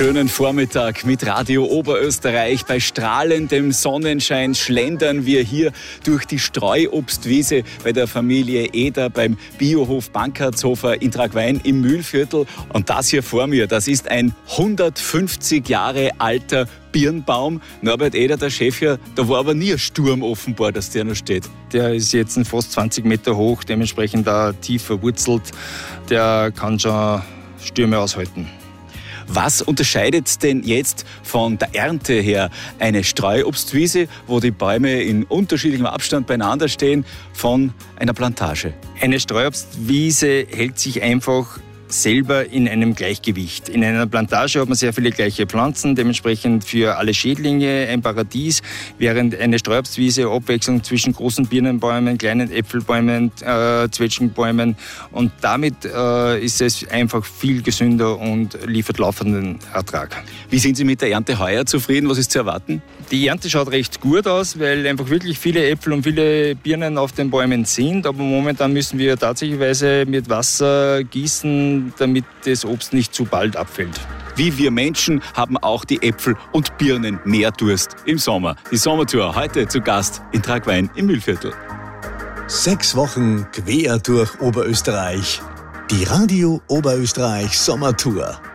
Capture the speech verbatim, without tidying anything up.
Schönen Vormittag mit Radio Oberösterreich. Bei strahlendem Sonnenschein schlendern wir hier durch die Streuobstwiese bei der Familie Eder beim Biohof Bankhartshofer in Tragwein im Mühlviertel. Und das hier vor mir, das ist ein hundertfünfzig Jahre alter Birnbaum. Norbert Eder, der Chef hier, da war aber nie ein Sturm offenbar, dass der noch steht. Der ist jetzt fast zwanzig Meter hoch, dementsprechend da tief verwurzelt. Der kann schon Stürme aushalten. Was unterscheidet denn jetzt von der Ernte her eine Streuobstwiese, wo die Bäume in unterschiedlichem Abstand beieinander stehen, von einer Plantage? Eine Streuobstwiese hält sich einfach selber in einem Gleichgewicht. In einer Plantage hat man sehr viele gleiche Pflanzen, dementsprechend für alle Schädlinge ein Paradies, während eine Streuobstwiese Abwechslung zwischen großen Birnenbäumen, kleinen Äpfelbäumen, äh, Zwetschgenbäumen, und damit äh, ist es einfach viel gesünder und liefert laufenden Ertrag. Wie sind Sie mit der Ernte heuer zufrieden? Was ist zu erwarten? Die Ernte schaut recht gut aus, weil einfach wirklich viele Äpfel und viele Birnen auf den Bäumen sind, aber momentan müssen wir tatsächlich mit Wasser gießen, damit das Obst nicht zu bald abfällt. Wie wir Menschen haben auch die Äpfel und Birnen mehr Durst im Sommer. Die Sommertour heute zu Gast in Tragwein im Mühlviertel. Sechs Wochen quer durch Oberösterreich. Die Radio Oberösterreich Sommertour.